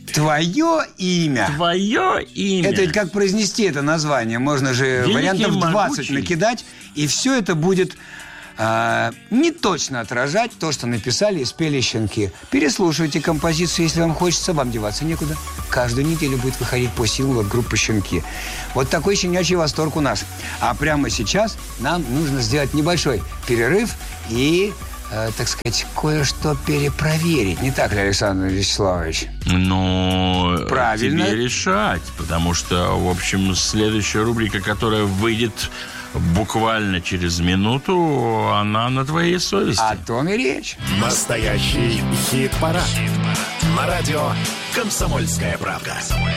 Твое имя. Твое имя. Это ведь как произнести это название? Можно же Великий, вариантов 20 могучий. накидать, и все это будет не точно отражать то, что написали и спели щенки. Переслушивайте композицию, если вам хочется, вам деваться некуда. Каждую неделю будет выходить по синглу от группы «Щенки». Вот такой щенячий восторг у нас. А прямо сейчас нам нужно сделать небольшой перерыв и, так сказать, кое-что перепроверить. Не так ли, Александр Вячеславович? Ну, правильно. Тебе решать, потому что, в общем, следующая рубрика, которая выйдет буквально через минуту, она на твоей совести. О том и речь. Настоящий хит-парад. На радио «Комсомольская правда».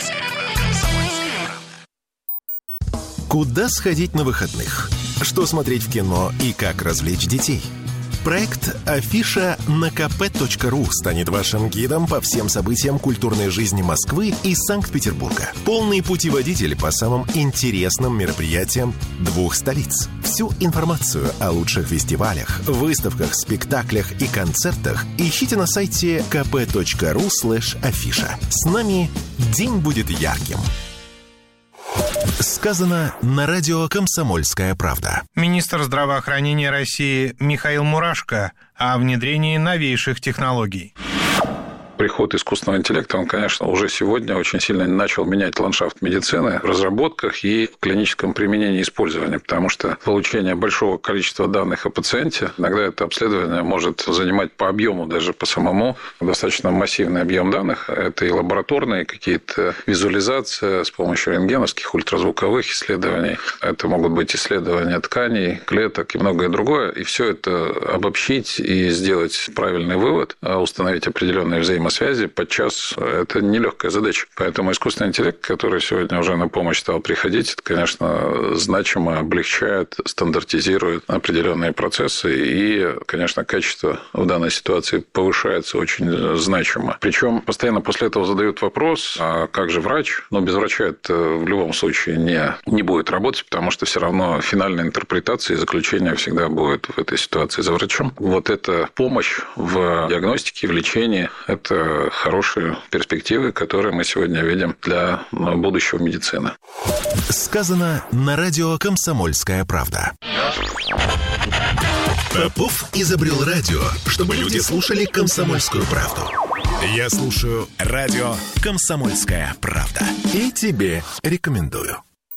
Куда сходить на выходных? Что смотреть в кино и как развлечь детей? Проект «Афиша» на kp.ru станет вашим гидом по всем событиям культурной жизни Москвы и Санкт-Петербурга. Полный путеводитель по самым интересным мероприятиям двух столиц. Всю информацию о лучших фестивалях, выставках, спектаклях и концертах ищите на сайте kp.ru/афиша. С нами день будет ярким. Сказано на радио «Комсомольская правда». Министр здравоохранения России Михаил Мурашко о внедрении новейших технологий. Приход искусственного интеллекта, он, конечно, уже сегодня очень сильно начал менять ландшафт медицины в разработках и в клиническом применении и использовании, потому что получение большого количества данных о пациенте, иногда это обследование может занимать по объему, даже по самому, достаточно массивный объем данных. Это и лабораторные какие-то визуализации с помощью рентгеновских, ультразвуковых исследований. Это могут быть исследования тканей, клеток и многое другое. И все это обобщить и сделать правильный вывод, установить определенные взаимосвязи, подчас это нелегкая задача. Поэтому искусственный интеллект, который сегодня уже на помощь стал приходить, это, конечно, значимо облегчает, стандартизирует определенные процессы, и, конечно, качество в данной ситуации повышается очень значимо. Причем постоянно после этого задают вопрос, а как же врач? Но без врача это в любом случае не будет работать, потому что все равно финальная интерпретация и заключение всегда будет в этой ситуации за врачом. Вот эта помощь в диагностике, в лечении – это хорошие перспективы, которые мы сегодня видим для будущего медицины. Сказано на радио «Комсомольская правда». Попов изобрел радио, чтобы люди слушали «Комсомольскую правду». Я слушаю радио «Комсомольская правда». И тебе рекомендую.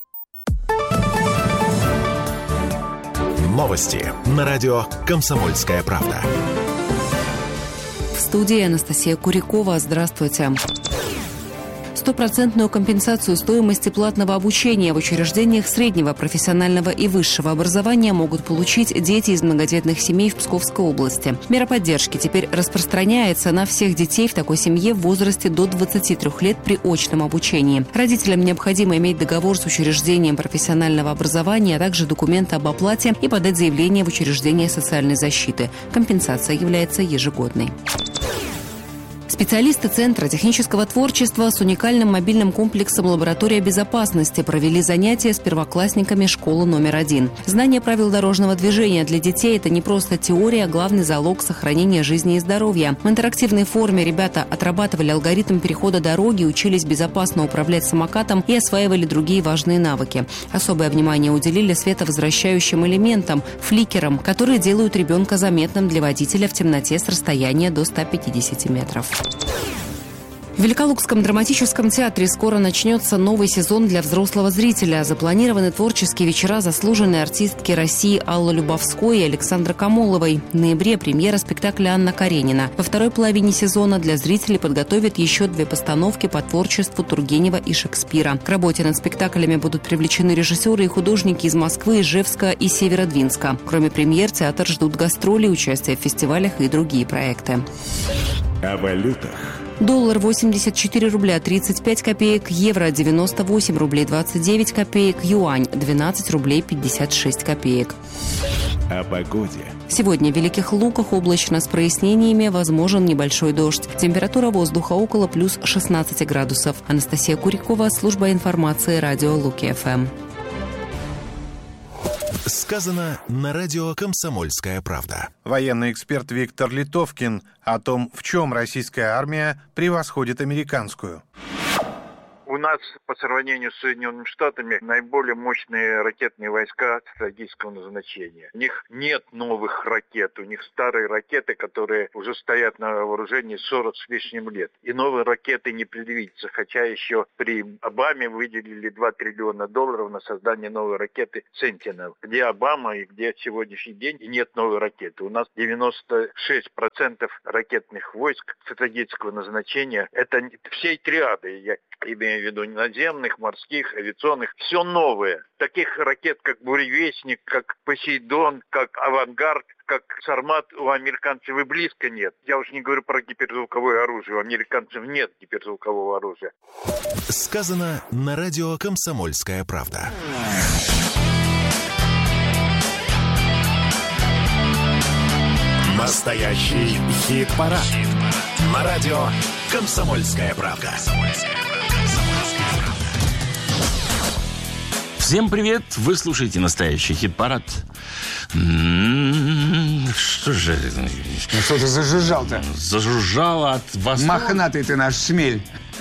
Новости на радио «Комсомольская правда». В студии Анастасия Курякова. Здравствуйте. 100% компенсацию стоимости платного обучения в учреждениях среднего, профессионального и высшего образования могут получить дети из многодетных семей в Псковской области. Мера поддержки теперь распространяется на всех детей в такой семье в возрасте до 23 лет при очном обучении. Родителям необходимо иметь договор с учреждением профессионального образования, а также документы об оплате и подать заявление в учреждение социальной защиты. Компенсация является ежегодной. Специалисты Центра технического творчества с уникальным мобильным комплексом «Лаборатория безопасности» провели занятия с первоклассниками школы номер 1. Знание правил дорожного движения для детей – это не просто теория, а главный залог сохранения жизни и здоровья. В интерактивной форме ребята отрабатывали алгоритм перехода дороги, учились безопасно управлять самокатом и осваивали другие важные навыки. Особое внимание уделили световозвращающим элементам – фликерам, которые делают ребенка заметным для водителя в темноте с расстояния до 150 метров. В Великолукском драматическом театре скоро начнется новый сезон для взрослого зрителя. Запланированы творческие вечера заслуженной артистки России Аллы Любовской и Александры Камоловой. В ноябре премьера спектакля «Анна Каренина». Во второй половине сезона для зрителей подготовят еще 2 постановки по творчеству Тургенева и Шекспира. К работе над спектаклями будут привлечены режиссеры и художники из Москвы, Ижевска и Северодвинска. Кроме премьер, театр ждут гастроли, участие в фестивалях и другие проекты. О валютах. Доллар 84 рубля 35 копеек, евро 98 рублей 29 копеек, юань 12 рублей 56 копеек. О погоде. Сегодня в Великих Луках облачно с прояснениями, возможен небольшой дождь. Температура воздуха около плюс 16 градусов. Анастасия Курякова, служба информации, радио Луки ФМ. Сказано на радио «Комсомольская правда». Военный эксперт Виктор Литовкин о том, в чем российская армия превосходит американскую. У нас по сравнению с Соединенными Штатами наиболее мощные ракетные войска стратегического назначения. У них нет новых ракет, у них старые ракеты, которые уже стоят на вооружении 40 с лишним лет. И новые ракеты не предвидится, хотя еще при Обаме выделили $2 триллиона на создание новой ракеты Sentinel. Где Обама и где сегодняшний день, и нет новой ракеты. У нас 96% ракетных войск стратегического назначения, это всей триады, я имею в виду наземных, морских, авиационных, все новое. Таких ракет, как Буревестник, как Посейдон, как Авангард, как Сармат у американцев и близко нет. Я уж не говорю про гиперзвуковое оружие. У американцев нет гиперзвукового оружия. Сказано на радио «Комсомольская правда». Настоящий хит-парад. На радио «Комсомольская правда». Всем привет! Вы слушаете настоящий хит-парад. Что же... Ну что ты зажужжал-то? Зажужжало от восторга. Мохнатый ты наш шмель.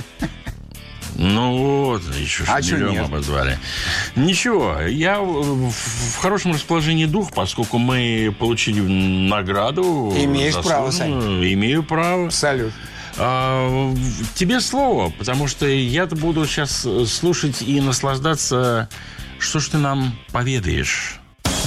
Ну вот, еще шмелем обозвали. Ничего, я в хорошем расположении духа, поскольку мы получили награду. Имеешь право, Сань. Имею право. Салют. Тебе слово, потому что я-то буду сейчас слушать и наслаждаться. Что ж ты нам поведаешь?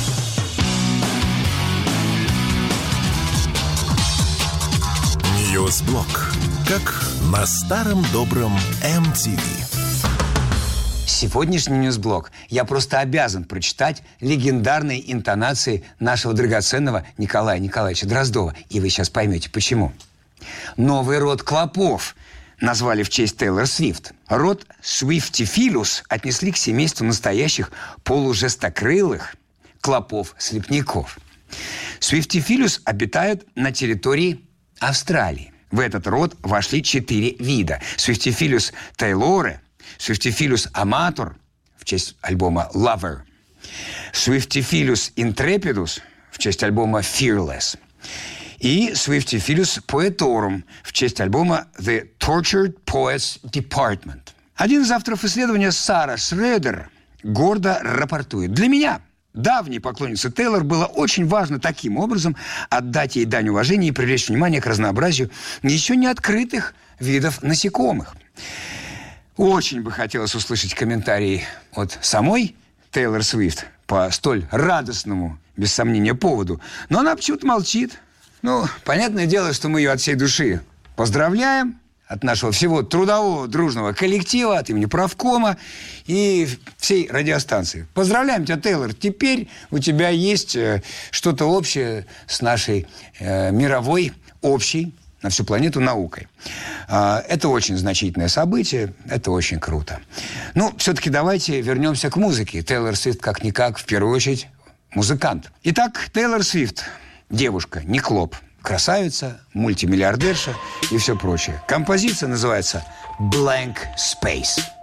Ньюсблок. Как на старом добром MTV. Сегодняшний ньюсблок я просто обязан прочитать легендарные интонации нашего драгоценного Николая Николаевича Дроздова. И вы сейчас поймете, почему. Новый род клопов назвали в честь Тейлор Свифт. Род Swiftifilus отнесли к семейству настоящих полужестокрылых клопов-слепняков. Swiftifilus обитают на территории Австралии. В этот род вошли 4 вида. Swiftifilus taylore, Swiftifilus amator в честь альбома Lover, Swiftifilus intrepidus в честь альбома Fearless и Swiftifilus poetorum в честь альбома The Tortured Poets Department. Один из авторов исследования, Сара Шредер, гордо рапортует: «Для меня, давней поклонницы Тейлор, было очень важно таким образом отдать ей дань уважения и привлечь внимание к разнообразию еще не открытых видов насекомых». Очень бы хотелось услышать комментарии от самой Тейлор Свифт по столь радостному, без сомнения, поводу. Но она почему-то молчит. Ну, понятное дело, что мы ее от всей души поздравляем. От нашего всего трудового дружного коллектива, от имени правкома и всей радиостанции. Поздравляем тебя, Тейлор. Теперь у тебя есть что-то общее с нашей мировой, общей, на всю планету наукой. Это очень значительное событие, это очень круто. Ну, все-таки давайте вернемся к музыке. Тейлор Свифт, как-никак, в первую очередь, музыкант. Итак, Тейлор Свифт. Девушка, не клоп. Красавица, мультимиллиардерша и все прочее. Композиция называется «Blank Space».